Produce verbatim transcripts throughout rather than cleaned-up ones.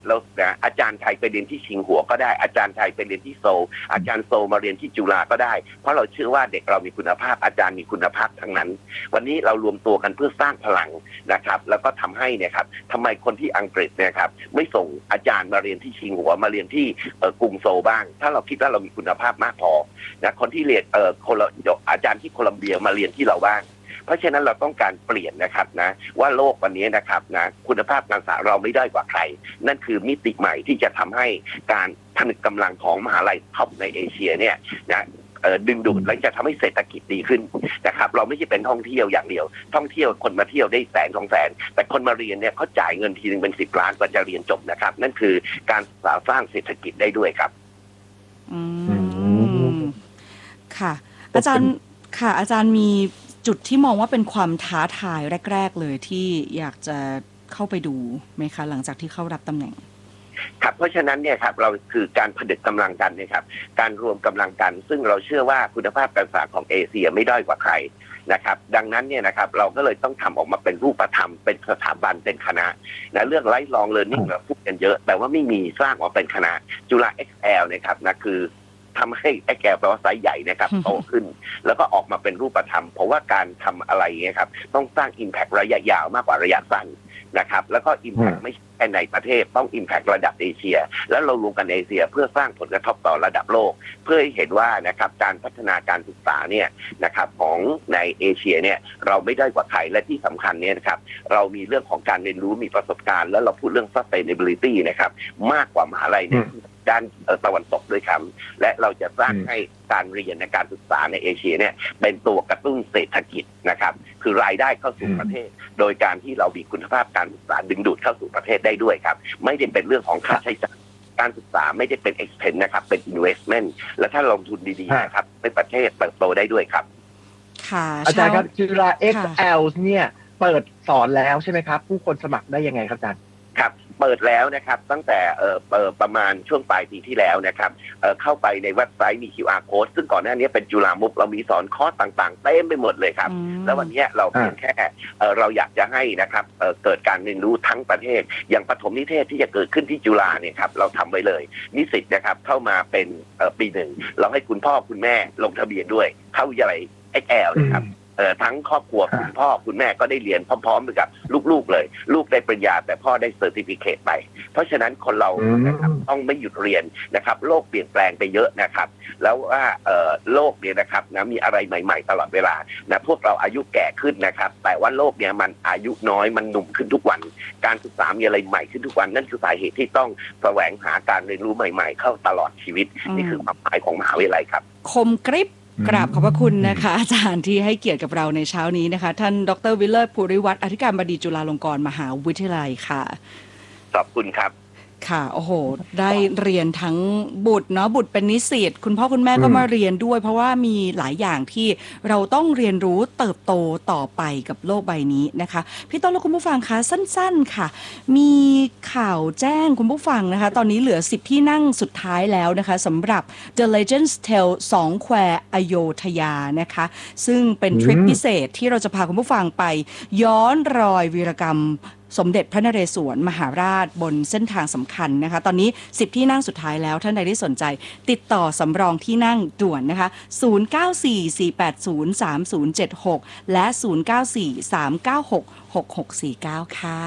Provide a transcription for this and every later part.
แล้วนะอาจารย์ไทยไปเรียนที่ชิงหัวก็ได้อาจารย์ไทยไปเรียนที่โซลอาจารย์โซลมาเรียนที่จุฬาก็ได้เพราะเราเชื่อว่าเด็กเรามีคุณภาพอาจารย์มีคุณภาพทั้งนั้นวันนี้เรารวมตัวกันเพื่อสร้างพลังนะครับแล้วก็ทำให้เนี่ยครับทำไมคนที่อังกฤษเนี่ยครับไม่ส่งอาจารย์มาเรียนที่ชิงหัวมาเรียนที่กรุงโซลบ้างถ้าเราคิดว่าเรามีคุณภาพมากพอนะคนที่เรียนเอ่อคนอาจารย์ที่โคลัมเบียมาเรียนที่เราบ้างเพราะฉะนั้นเราต้องการเปลี่ยนนะครับนะว่าโลกวันนี้นะครับนะคุณภาพการศึกษาเราไม่ได้กว่าใครนั่นคือมิติใหม่ที่จะทำให้การผนึกกำลังของมหาลัยท็อปในเอเชียเนี่ยนะดึงดูดและจะทำให้เศรษฐกิจดีขึ้นนะครับเราไม่ใช่เป็นท่องเที่ยวอย่างเดียวท่องเที่ยวคนมาเที่ยวได้แสนสองแสนแต่คนมาเรียนเนี่ยเขาจ่ายเงินทีนึงเป็นสิบล้านกว่าจะเรียนจบนะครับนั่นคือการสร้างเศรษฐกิจได้ด้วยครับอืมค่ะอาจารย์ค่ะอาจารย์มีจุดที่มองว่าเป็นความท้าทายแรกๆเลยที่อยากจะเข้าไปดูไหมคะหลังจากที่เข้ารับตำแหน่งครับเพราะฉะนั้นเนี่ยครับเราคือการผนึกกำลังกันนะครับการรวมกำลังกันซึ่งเราเชื่อว่าคุณภาพการศึกษาของเอเชียไม่ด้อยกว่าใครนะครับดังนั้นเนี่ยนะครับเราก็เลยต้องทำออกมาเป็นรูปธรรมเป็นสถาบันเป็นคณะนะเรื่องไลฟ์ลองเลิร์นนิ่งเราพูดกันเยอะแต่ว่าไม่มีสร้างออกเป็นคณะจุฬา เอ็กซ์ แอล นะครับนะคือทำให้ไอ้แก่แปลว่าไซส์ใหญ่นะครับโตขึ้นแล้วก็ออกมาเป็นรูปธรรมเพราะว่าการทำอะไรเงี้ยครับต้องสร้าง impact ระยะยาวมากกว่าระยะสั้นนะครับแล้วก็ impact ไม่ใช่แค่ในประเทศต้อง impact ระดับเอเชียแล้วเรารวมกันเอเชียเพื่อสร้างผลกระทบต่อระดับโลกเพื่อให้เห็นว่านะครับการพัฒนาการศึกษาเนี่ยนะครับของในเอเชียเนี่ยเราไม่ได้กว่าใครและที่สำคัญเนี่ยนะครับเรามีเรื่องของการเรียนรู้มีประสบการณ์แล้วเราพูดเรื่อง sustainability นะครับมากกว่ามหาลัยเนี่ยด้านตะวันตกด้วยครับและเราจะสร้างให้การเรียนในการศึกษาในเอเชียเนี่ยเป็นตัวกระตุ้นเศรษฐกิจนะครับคือรายได้เข้าสู่ประเทศโดยการที่เรามีคุณภาพการศึกษาดึงดูดเข้าสู่ประเทศได้ด้วยครับไม่ได้เป็นเรื่องของค่าใช้จ่ายการศึกษาไม่ได้เป็น expense นะครับเป็น investment และถ้าลงทุนดีๆนะครับในประเทศเติบโตได้ด้วยครับค่ะอาจารย์ครับจุฬา เอ็กซ์ แอล เนี่ยเปิดสอนแล้วใช่ไหมครับผู้คนสมัครได้ยังไงครับอาจารย์ครับเปิดแล้วนะครับตั้งแต่เอ่อเอ่อประมาณช่วงปลายปีที่แล้วนะครับเอ่อเข้าไปในเว็บไซต์มี คิว อาร์ Code ซึ่งก่อนหน้านี้เป็นจุฬามุกเรามีสอนคอร์สต่างๆเต็มไปหมดเลยครับแล้ววันนี้เราเพียงแค่เอ่อเราอยากจะให้นะครับเอ่อเกิดการเรียนรู้ทั้งประเทศอย่างปฐมนิเทศที่จะเกิดขึ้นที่จุฬาเนี่ยครับเราทำไว้เลยนิสิตนะครับเข้ามาเป็นเอ่อปีหนึ่งเราให้คุณพ่อคุณแม่ลงทะเบียนด้วยเข้าวิทยาลัย เอ็กซ์ แอล นะครับทั้งครอบครัวคุณพ่อคุณแม่ก็ได้เรียนพร้อมๆกับลูกๆเลยลูกได้ปริญญาแต่พ่อได้เซอร์ติฟิเคตไปเพราะฉะนั้นคนเรานะครับต้องไม่หยุดเรียนนะครับโลกเปลี่ยนแปลงไปเยอะนะครับแล้วว่าโลกเนี่ยนะครับนะมีอะไรใหม่ๆตลอดเวลานะพวกเราอายุแก่ขึ้นนะครับแต่ว่าโลกเนี่ยมันอายุน้อยมันหนุ่มขึ้นทุกวันการศึกษามีอะไรใหม่ขึ้นทุกวันนั่นคือสาเหตุที่ต้องแสวงหาการเรียนรู้ใหม่ๆเข้าตลอดชีวิตนี่คือความหมายของมหาวิทยาลัยครับคมกริบกราบขอบพระคุณนะคะอาจารย์ที่ให้เกียรติกับเราในเช้านี้นะคะท่านดร.วิเลิศภูริวัฒน์อธิการบดีจุฬาลงกรณ์มหาวิทยาลัยค่ะขอบคุณครับค่ะโอ้โหได้เรียนทั้งบุตรเนาะบุตรเป็นนิสิตคุณพ่อคุณแม่ก็มาเรียนด้วยเพราะว่ามีหลายอย่างที่เราต้องเรียนรู้เติบโตต่อไปกับโลกใบนี้นะคะพี่ต้นและคุณผู้ฟังคะสั้นๆค่ะมีข่าวแจ้งคุณผู้ฟังนะคะตอนนี้เหลือสิบที่นั่งสุดท้ายแล้วนะคะสำหรับ The Legends Tale สองแควอโยธยานะคะซึ่งเป็นทริปพิเศษที่เราจะพาคุณผู้ฟังไปย้อนรอยวีรกรรมสมเด็จพระนเรศวรมหาราชบนเส้นทางสำคัญนะคะตอนนี้สิบที่นั่งสุดท้ายแล้วท่านใดที่สนใจติดต่อสำรองที่นั่งด่วนนะคะศูนย์ เก้า สี่ สี่ แปด ศูนย์ สาม ศูนย์ เจ็ด หกและศูนย์ เก้า สี่ สาม เก้า หก หก หก สี่ เก้าค่ะ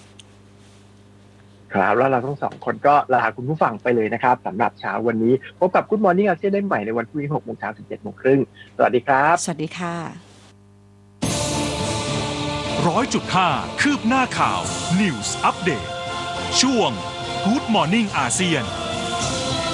ครับแล้วเราทั้งสองคนก็ลาคุณผู้ฟังไปเลยนะครับสำหรับเช้าวันนี้พบกับ Good Morning อาเซียนได้ใหม่ในวันพรุ่งนี้ หกโมงเช้าถึง เจ็ดโมงครึ่งสวัสดีครับสวัสดีค่ะร้อยจุดห้าคืบหน้าข่าว News Update ช่วง Good Morning อาเซียน